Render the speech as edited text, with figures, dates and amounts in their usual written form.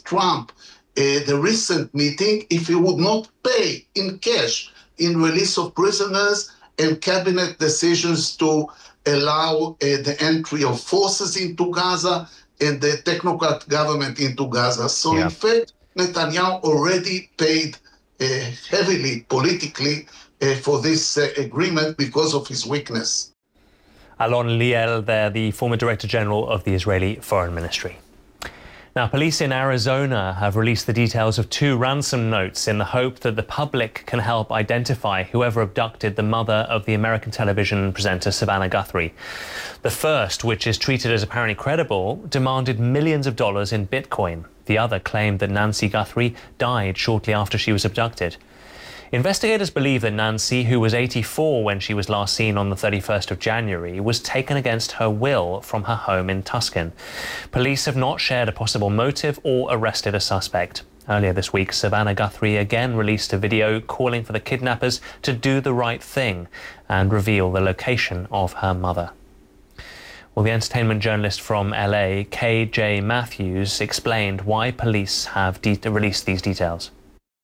Trump the recent meeting if he would not pay in cash in release of prisoners and cabinet decisions to allow the entry of forces into Gaza and the technocrat government into Gaza. So in fact, Netanyahu already paid heavily politically for this agreement because of his weakness. Alon Liel there, the former Director General of the Israeli Foreign Ministry. Now, police in Arizona have released the details of 2 ransom notes in the hope that the public can help identify whoever abducted the mother of the American television presenter Savannah Guthrie. The first, which is treated as apparently credible, demanded millions of dollars in Bitcoin. The other claimed that Nancy Guthrie died shortly after she was abducted. Investigators believe that Nancy, who was 84 when she was last seen on the 31st of January, was taken against her will from her home in Tucson. Police have not shared a possible motive or arrested a suspect. Earlier this week, Savannah Guthrie again released a video calling for the kidnappers to do the right thing and reveal the location of her mother. Well, the entertainment journalist from LA, KJ Matthews, explained why police have released these details.